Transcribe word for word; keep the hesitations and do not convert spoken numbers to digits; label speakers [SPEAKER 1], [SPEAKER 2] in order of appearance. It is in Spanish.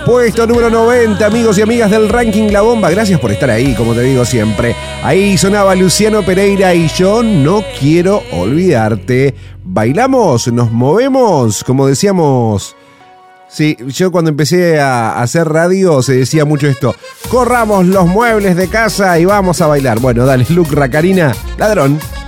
[SPEAKER 1] Puesto número noventa, amigos y amigas del ranking La Bomba. Gracias por estar ahí, como te digo siempre. Ahí sonaba Luciano Pereira y Yo No Quiero Olvidarte. Bailamos, nos movemos, como decíamos. Sí, yo cuando empecé a hacer radio se decía mucho esto. Corramos los muebles de casa y vamos a bailar. Bueno, dale, Luc Racarina, ladrón.